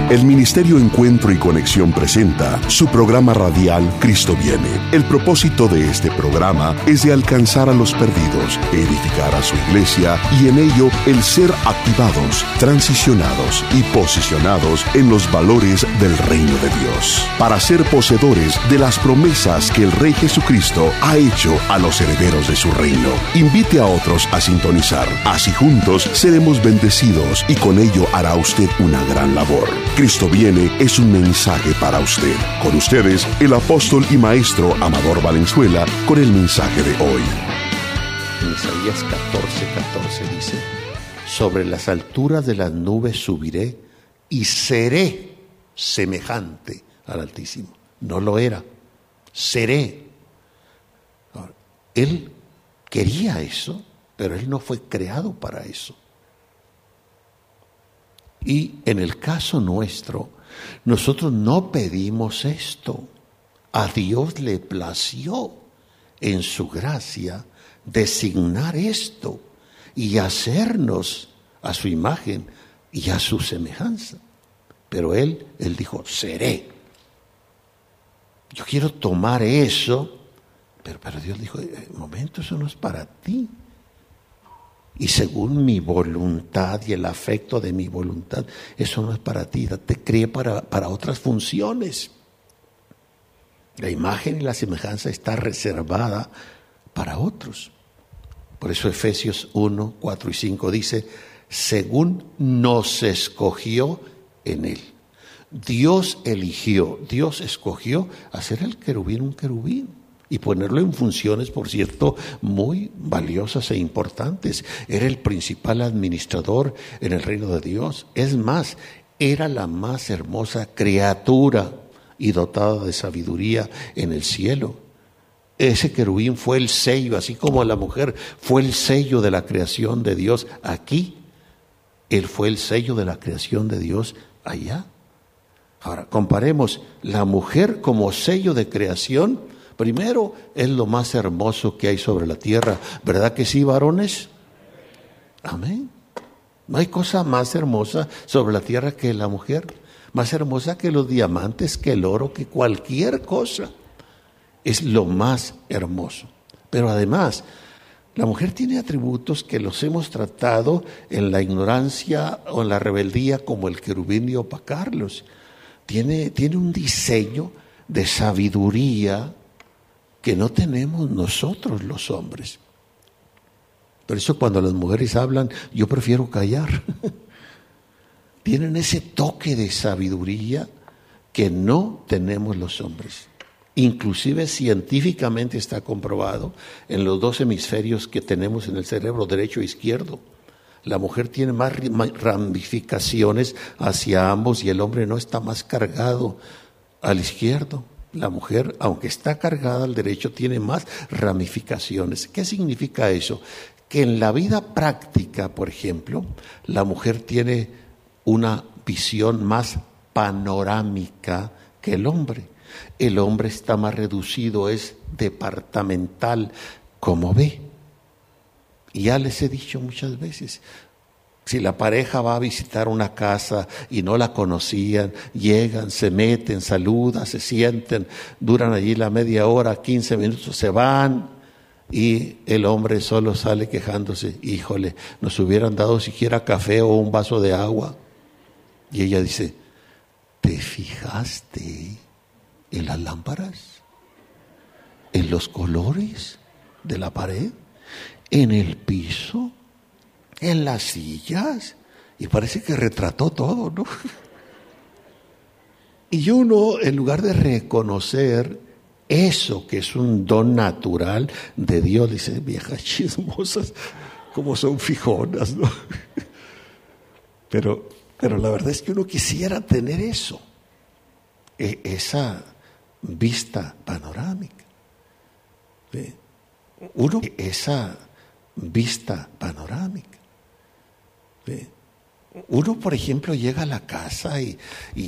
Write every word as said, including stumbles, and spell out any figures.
El Ministerio Encuentro y Conexión presenta su programa radial Cristo Viene. El propósito de este programa es de alcanzar a los perdidos, edificar a su iglesia y en ello el ser activados, transicionados y posicionados en los valores del reino de Dios, para ser poseedores de las promesas que el Rey Jesucristo ha hecho a los herederos de su reino. Invite a otros a sintonizar. Así juntos seremos bendecidos y con ello hará usted una gran labor. Cristo Viene es un mensaje para usted. Con ustedes, el apóstol y maestro Amador Valenzuela, con el mensaje de hoy. En Isaías catorce, catorce dice: sobre las alturas de las nubes subiré y seré semejante al Altísimo. No lo era, seré. Ahora, él quería eso, pero él no fue creado para eso. Y en el caso nuestro, nosotros no pedimos esto. A Dios le plació en su gracia designar esto y hacernos a su imagen y a su semejanza. Pero él, él dijo, seré. Yo quiero tomar eso, pero, pero Dios dijo, un momento, eso no es para ti. Y según mi voluntad y el afecto de mi voluntad, eso no es para ti, te creé para, para otras funciones. La imagen y la semejanza está reservada para otros. Por eso Efesios uno, cuatro y cinco dice, según nos escogió en él. Dios eligió, Dios escogió hacer el querubín un querubín. Y ponerlo en funciones, por cierto, muy valiosas e importantes. Era el principal administrador en el reino de Dios. Es más, era la más hermosa criatura y dotada de sabiduría en el cielo. Ese querubín fue el sello, así como la mujer fue el sello de la creación de Dios aquí. Él fue el sello de la creación de Dios allá. Ahora, comparemos la mujer como sello de creación. Primero, es lo más hermoso que hay sobre la tierra. ¿Verdad que sí, varones? Amén. No hay cosa más hermosa sobre la tierra que la mujer. Más hermosa que los diamantes, que el oro, que cualquier cosa. Es lo más hermoso. Pero además, la mujer tiene atributos que los hemos tratado en la ignorancia o en la rebeldía como el querubín y opacarlos. Tiene, tiene un diseño de sabiduría que no tenemos nosotros los hombres. Por eso cuando las mujeres hablan, yo prefiero callar. Tienen ese toque de sabiduría que no tenemos los hombres. Inclusive científicamente está comprobado en los dos hemisferios que tenemos en el cerebro, derecho e izquierdo. La mujer tiene más ramificaciones hacia ambos y el hombre no está más cargado al izquierdo. La mujer, aunque está cargada al derecho, tiene más ramificaciones. ¿Qué significa eso? Que en la vida práctica, por ejemplo, la mujer tiene una visión más panorámica que el hombre. El hombre está más reducido, es departamental, como ve. Y ya les he dicho muchas veces, si la pareja va a visitar una casa y no la conocían, llegan, se meten, saludan, se sienten, duran allí la media hora, quince minutos, se van y el hombre solo sale quejándose, híjole, nos hubieran dado siquiera café o un vaso de agua. Y ella dice, ¿te fijaste en las lámparas? ¿En los colores de la pared? ¿En el piso? ¿En las sillas? Y parece que retrató todo, ¿no? Y uno, en lugar de reconocer eso que es un don natural de Dios, dice, viejas chismosas, como son fijonas, ¿no? Pero, pero la verdad es que uno quisiera tener eso, esa vista panorámica. ¿Sí? Uno, esa vista panorámica. ¿Sí? Uno, por ejemplo, llega a la casa y, y